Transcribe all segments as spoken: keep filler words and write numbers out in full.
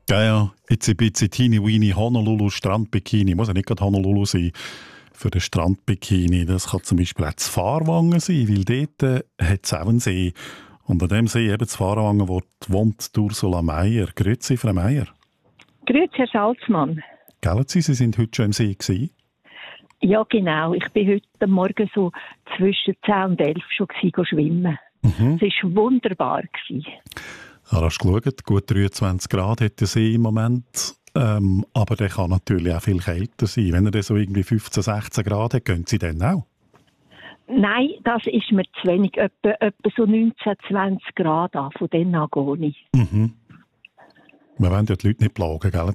Ja, ja, jetzt ein bisschen teeny-weeny Honolulu Strandbikini. Muss ja nicht gerade Honolulu sein für den Strandbikini. Das kann zum Beispiel auch das Fahrwangen sein, weil dort äh, hat es auch einen See. Und an dem See, eben das Fahrwangen, wo wohnt Ursula Meier. Grüezi, Frau Meier. Grüezi, Herr Salzmann. Gell, Sie, Sie sind heute schon im See gewesen? Ja, genau. Ich bin heute Morgen so zwischen zehn und elf schon gewesen, schwimmen. Mhm. Es war wunderbar gewesen. Ja, hast du geschaut, gut dreiundzwanzig Grad hat der See im Moment. Ähm, aber der kann natürlich auch viel kälter sein. Wenn er dann so irgendwie fünfzehn, sechzehn Grad hat, gehen Sie dann auch? Nein, das ist mir zu wenig. Etwa, etwa so neunzehn, zwanzig Grad an. Von denen an gehe ich. Mhm. Wir wollen ja die Leute nicht plagen, gell?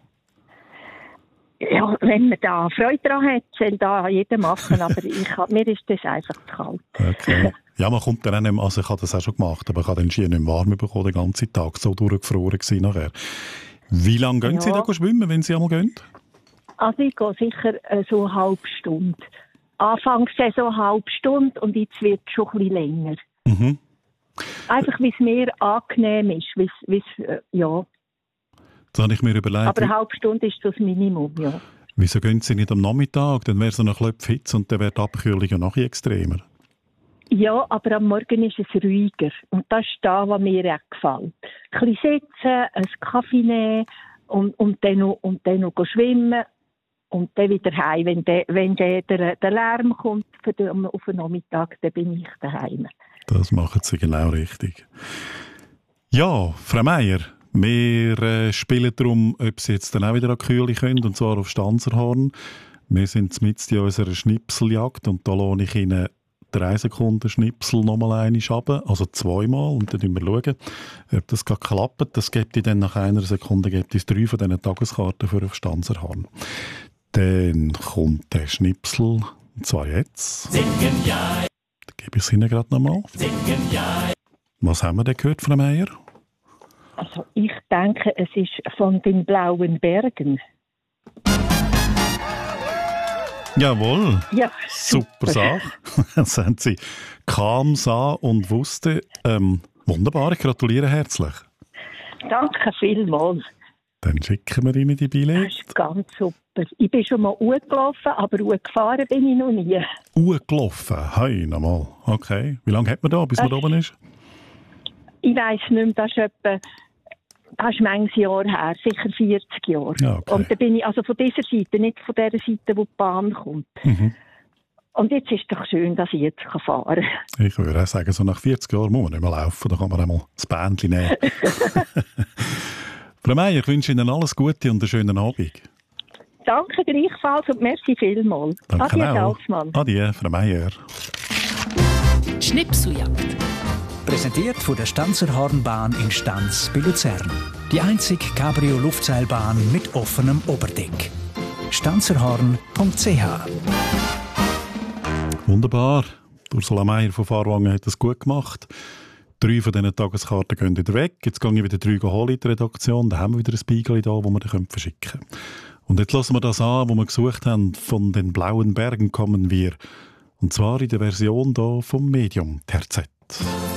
Ja, wenn man da Freude daran hat, soll da jeder machen. Aber ich, mir ist das einfach zu kalt. Okay. Ja, man kommt dann auch nicht mehr, also ich habe das auch schon gemacht, aber ich habe den Ski nicht mehr warm bekommen den ganzen Tag, so durchgefroren gewesen nachher. Wie lange gehen Ja. Sie da schwimmen, wenn Sie einmal gehen? Also ich gehe sicher äh, so eine halbe Stunde. Anfangs so eine halbe Stunde und jetzt wird es schon ein bisschen länger. Mhm. Einfach, wie es mir angenehm ist. Wie's, wie's, äh, ja. Da habe ich mir überlegt, Aber eine halbe Stunde ist das Minimum, ja. wieso gehen Sie nicht am Nachmittag, dann wäre es noch ein bisschen Hitze und dann wäre die Abkühlung ja noch extremer. Ja, aber am Morgen ist es ruhiger. Und das ist das, was mir auch gefällt. Ein bisschen sitzen, einen Kaffee nehmen und, und dann noch, und dann noch schwimmen und dann wieder heim. Wenn, de, wenn de, der, der Lärm kommt für den, auf den Nachmittag, dann bin ich daheim. Das machen Sie genau richtig. Ja, Frau Meier, wir äh, spielen darum, ob Sie jetzt dann auch wieder an die Kühle können, und zwar auf Stanzerhorn. Wir sind mitten in unserer Schnipseljagd und da lohne ich Ihnen drei Sekunden Schnipsel nochmal einmal runter, also zweimal, und dann schauen wir, schauen, ob das gerade klappt. Das gibt ich dann nach einer Sekunde gibt es drei von diesen Tageskarten für auf Stanzerhorn. Dann kommt der Schnipsel, und zwar jetzt. Singen ja. Dann gebe ich es Ihnen gerade nochmal. Singen ja. Was haben wir denn gehört, Frau Meier? Also ich denke, es ist von den Blauen Bergen. Jawohl, Ja, super, super. Sache. Das haben Sie kaum sah und wusste. Ähm, wunderbar, ich gratuliere herzlich. Danke vielmals. Dann schicken wir Ihnen die Das Billette. ist ganz super. Ich bin schon mal gelaufen, aber gefahren bin ich noch nie. Gelaufen, hey, nochmal. Okay, wie lange hat man da, bis man da oben ist? Ich weiss nicht mehr, das ist etwa, das ist manches Jahr her, sicher vierzig Jahre. Ja, okay. Und da bin ich also von dieser Seite, nicht von der Seite, wo die Bahn kommt. Mhm. Und jetzt ist es doch schön, dass ich jetzt fahren kann. Ich würde auch sagen, so nach vierzig Jahren muss man nicht mehr laufen, da kann man einmal das Bändchen nehmen. Frau Meier, ich wünsche Ihnen alles Gute und einen schönen Abend. Danke gleichfalls und merci vielmals. Danke Adieu, auch. Salzmann. Adieu, Frau Meier. Schnipseljagd. Präsentiert von der Stanzerhornbahn in Stanz bei Luzern. Die einzige Cabrio-Luftseilbahn mit offenem Oberdeck. stanzerhorn punkt c h. Wunderbar. Ursula Meier von Fahrwangen hat das gut gemacht. Drei von diesen Tageskarten gehen wieder weg. Jetzt gehe ich wieder drei holen in die Redaktion. Dann haben wir wieder ein Spiegel da, das wir dann verschicken können. Und jetzt lassen wir das an, was wir gesucht haben. Von den Blauen Bergen kommen wir. Und zwar in der Version hier vom Medium, T R Z.